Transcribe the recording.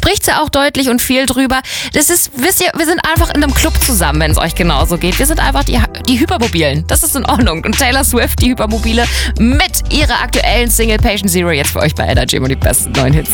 spricht sie auch deutlich und viel drüber. Das ist, wisst ihr, wir sind einfach in einem Club zusammen, wenn es euch genauso geht. Wir sind einfach die Hypermobilen. Das ist in Ordnung. Und Taylor Swift, die Hypermobile, mit ihrer aktuellen Single Patient Zero jetzt für euch bei Energy und die besten neuen Hits.